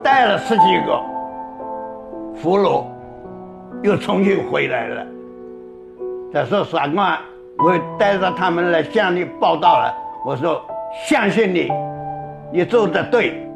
带了10几个俘虏，又重新回来了。他说：“法官，我带着他们来向你报道了。”我说：“相信你，你做得对。”